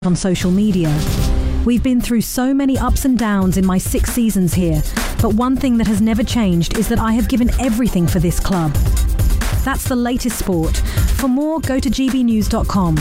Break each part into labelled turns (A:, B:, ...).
A: on social media. We've been through so many ups and downs in my 6 seasons here, but one thing that has never changed is that I have given everything for this club. That's the latest sport. For more, go to gbnews.com.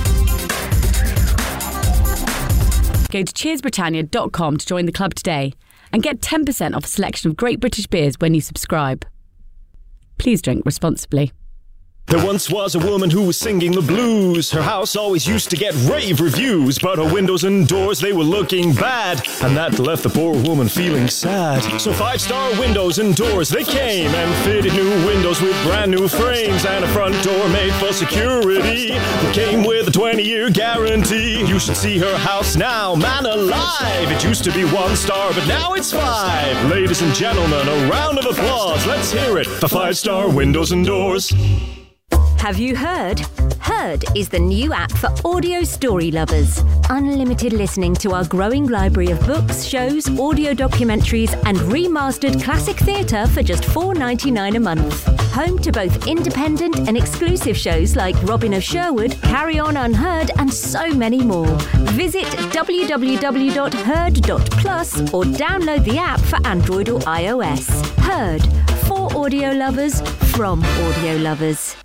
B: Go to cheersbritannia.com to join the club today and get 10% off a selection of great British beers when you subscribe. Please drink responsibly.
C: There once was a woman who was singing the blues. Her house always used to get rave reviews, but her windows and doors, they were looking bad, and that left the poor woman feeling sad. So 5-star windows and doors, they came and fitted new windows with brand new frames and a front door made for security that came with a 20-year guarantee. You should see her house now, man alive. It used to be 1 star, but now it's 5. Ladies and gentlemen, a round of applause. Let's hear it for 5-star windows and doors.
D: Have you heard? Heard is the new app for audio story lovers. Unlimited listening to our growing library of books, shows, audio documentaries, and remastered classic theatre for just $4.99 a month. Home to both independent and exclusive shows like Robin of Sherwood, Carry On Unheard, and so many more. Visit www.heard.plus or download the app for Android or iOS. Heard, for audio lovers, from audio lovers.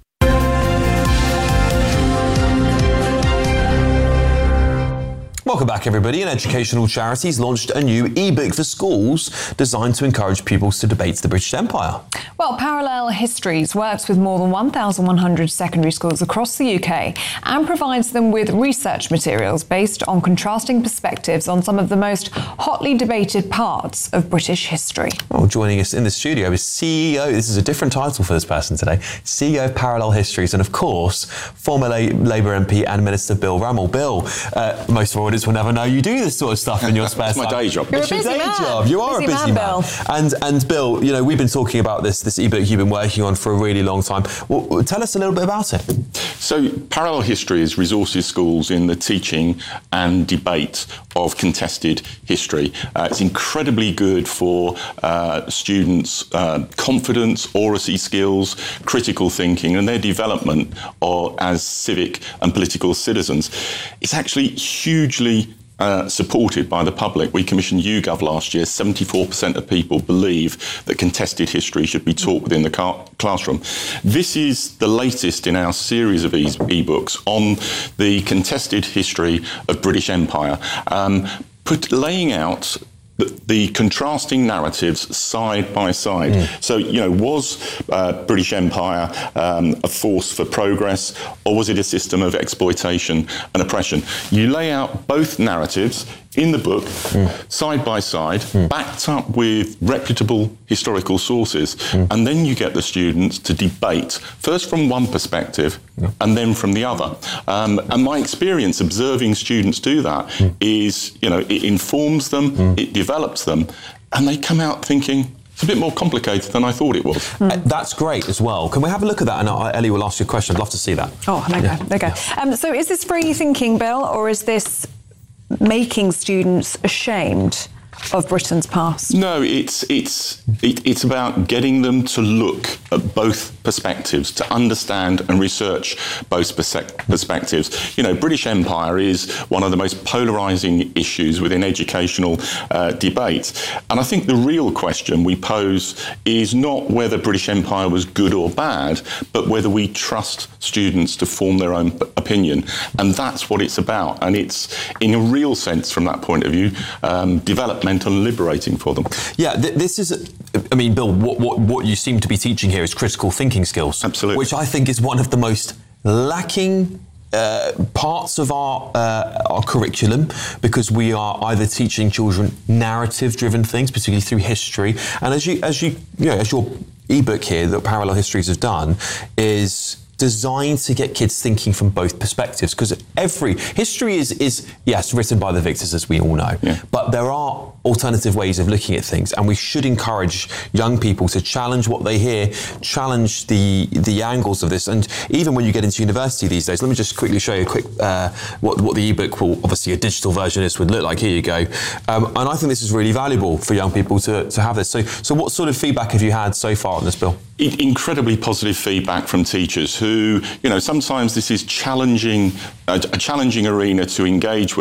E: Welcome back, everybody. An educational charity's launched a new e-book for schools designed to encourage pupils to debate the British Empire.
F: Well, Parallel Histories works with more than 1,100 secondary schools across the UK and provides them with research materials based on contrasting perspectives on some of the most hotly debated parts of British history.
E: Well, joining us in the studio is CEO, this is a different title for this person today, CEO of Parallel Histories, and of course, former Labour MP and Minister Bill Rummel. Bill, most of our audience will never know you do this sort of stuff in your spare time.
G: It's my day job.
F: You're a busy man.
E: You are a busy man. And Bill, you know, we've been talking about this e-book you've been working on for a really long time. Well, tell us a little bit about it.
G: So Parallel Histories resources schools in the teaching and debate of contested history. It's incredibly good for students' confidence, oracy skills, critical thinking, and their development as civic and political citizens. It's actually hugely supported by the public. We commissioned YouGov last year. 74% of people believe that contested history should be taught within the classroom. This is the latest in our series of e-books on the contested history of British Empire, laying out the contrasting narratives side by side. So, you know, was British Empire a force for progress, or was it a system of exploitation and oppression? You lay out both narratives in the book, side by side, backed up with reputable historical sources, and then you get the students to debate, first from one perspective and then from the other. And my experience observing students do that is, you know, it informs them, it develops them, and they come out thinking, it's a bit more complicated than I thought it was.
E: That's great as well. Can we have a look at that? And Ellie will ask you a question. I'd love to see that.
F: Oh, there we go. So is this free thinking, Bill, or is this making students ashamed of Britain's past?
G: No, it's about getting them to look at both perspectives, to understand and research both perspectives. You know, British Empire is one of the most polarising issues within educational debate. And I think the real question we pose is not whether British Empire was good or bad, but whether we trust students to form their own opinion. And that's what it's about. And it's, in a real sense, from that point of view, developmental and liberating for them.
E: Yeah, this is, I mean, Bill, what you seem to be teaching here is critical thinking skills.
G: Absolutely.
E: Which I think is one of the most lacking parts of our curriculum, because we are either teaching children narrative-driven things, particularly through history, and as your ebook here that Parallel Histories have done is designed to get kids thinking from both perspectives, because every history is yes, written by the victors, as we all know, but there are alternative ways of looking at things, and we should encourage young people to challenge what they hear, challenge the angles of this. And even when you get into university these days, let me just quickly show you what the ebook, will obviously a digital version of this, would look like. Here you go. And I think this is really valuable for young people to have this. So what sort of feedback have you had so far on this, Bill?
G: Incredibly positive feedback from teachers who, sometimes this is a challenging arena to engage with.